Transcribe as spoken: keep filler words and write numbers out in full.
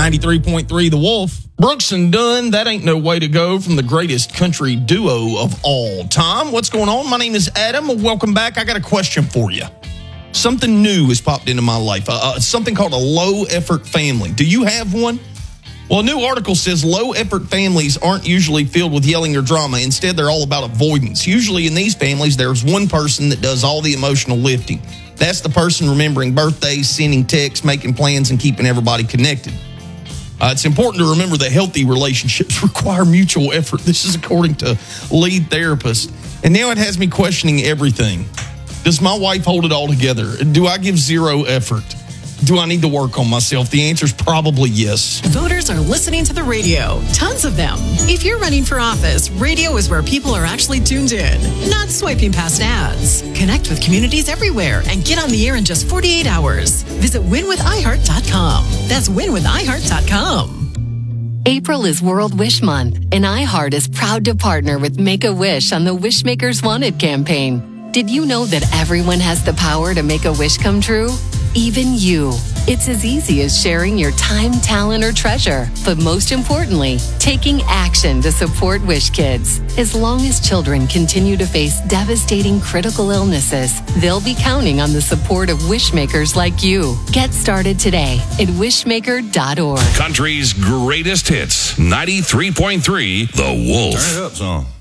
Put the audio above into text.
ninety-three point three The Wolf. Brooks and Dunn, that ain't no way to go from the greatest country duo of all time. What's going on? My name is Adam. Welcome back. I got a question for you. Something new has popped into my life. Uh, uh, something called a low-effort family. Do you have one? Well, a new article says low-effort families aren't usually filled with yelling or drama. Instead, they're all about avoidance. Usually in these families, there's one person that does all the emotional lifting. That's the person remembering birthdays, sending texts, making plans, and keeping everybody connected. Uh, it's important to remember that healthy relationships require mutual effort. This is according to lead therapists. And now it has me questioning everything. Does my wife hold it all together? Do I give zero effort? Do I need to work on myself? The answer is probably yes. Voters are listening to the radio. Tons of them. If you're running for office, radio is where people are actually tuned in, not swiping past ads. Connect with communities everywhere and get on the air in just forty-eight hours. Visit win with i heart dot com. That's win with i heart dot com. April is World Wish Month, and iHeart is proud to partner with Make-A-Wish on the Wishmakers Wanted campaign. Did you know that everyone has the power to make a wish come true? Even you. It's as easy as sharing your time, talent, or treasure. But most importantly, taking action to support Wish Kids. As long as children continue to face devastating critical illnesses, they'll be counting on the support of Wishmakers like you. Get started today at wishmaker dot org. Country's greatest hits, ninety-three point three The Wolf. Turn it up, son.